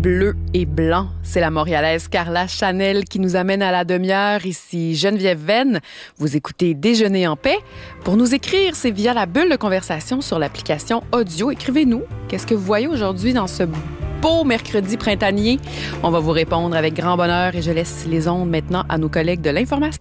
bleu et blanc. C'est la Montréalaise Carla Chanel qui nous amène à la demi-heure. Ici Geneviève Venn. Vous écoutez Déjeuner en paix. Pour nous écrire, c'est via la bulle de conversation sur l'application audio. Écrivez-nous. Qu'est-ce que vous voyez aujourd'hui dans ce beau mercredi printanier? On va vous répondre avec grand bonheur et je laisse les ondes maintenant à nos collègues de l'information.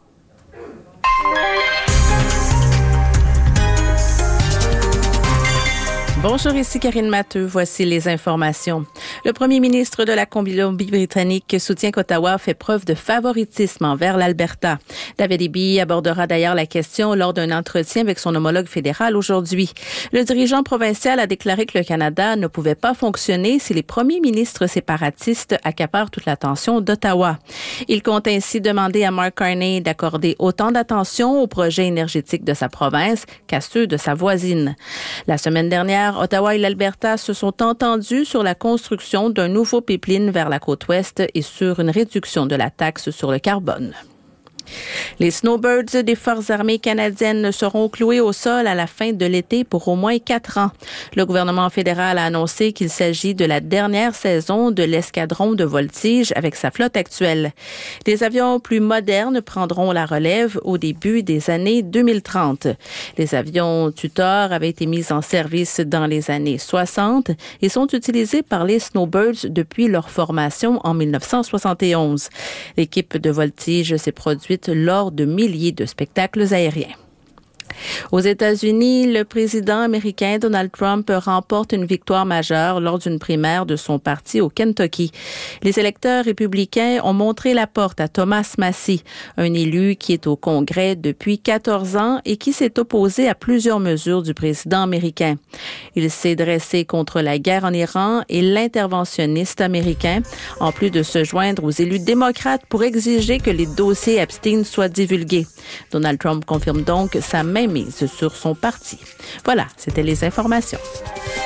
Bonjour, ici Karine Matteux. Voici les informations. Le premier ministre de la Colombie-Britannique soutient qu'Ottawa fait preuve de favoritisme envers l'Alberta. David Eby abordera d'ailleurs la question lors d'un entretien avec son homologue fédéral aujourd'hui. Le dirigeant provincial a déclaré que le Canada ne pouvait pas fonctionner si les premiers ministres séparatistes accaparent toute l'attention d'Ottawa. Il compte ainsi demander à Mark Carney d'accorder autant d'attention aux projets énergétiques de sa province qu'à ceux de sa voisine. La semaine dernière, Ottawa et l'Alberta se sont entendus sur la construction d'un nouveau pipeline vers la côte ouest et sur une réduction de la taxe sur le carbone. Les snowbirds des Forces armées canadiennes seront cloués au sol à la fin de l'été pour au moins 4 ans. Le gouvernement fédéral a annoncé qu'il s'agit de la dernière saison de l'escadron de voltige avec sa flotte actuelle. Des avions plus modernes prendront la relève au début des années 2030. Les avions Tutor avaient été mis en service dans les années 60 et sont utilisés par les snowbirds depuis leur formation en 1971. L'équipe de voltige s'est produite lors de milliers de spectacles aériens. Aux États-Unis, le président américain Donald Trump remporte une victoire majeure lors d'une primaire de son parti au Kentucky. Les électeurs républicains ont montré la porte à Thomas Massie, un élu qui est au Congrès depuis 14 ans et qui s'est opposé à plusieurs mesures du président américain. Il s'est dressé contre la guerre en Iran et l'interventionniste américain, en plus de se joindre aux élus démocrates pour exiger que les dossiers Epstein soient divulgués. Donald Trump confirme donc sa mainmise sur son parti. Voilà, c'était les informations.